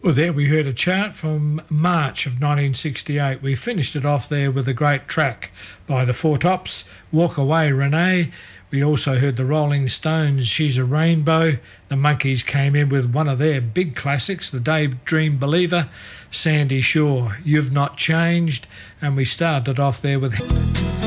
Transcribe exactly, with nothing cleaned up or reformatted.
Well, there we heard a chart from March of nineteen sixty-eight. We finished it off there with a great track by the Four Tops, Walk Away Renee. We also heard the Rolling Stones, She's a Rainbow. The Monkees came in with one of their big classics, the Daydream Believer, Sandy Shaw, You've Not Changed. And we started off there with